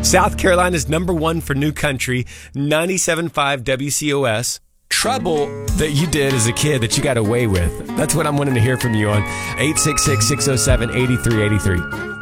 South Carolina's #1 for new country, 97.5 WCOS. Trouble that you did as a kid that you got away with. That's what I'm wanting to hear from you on 866-607-8383.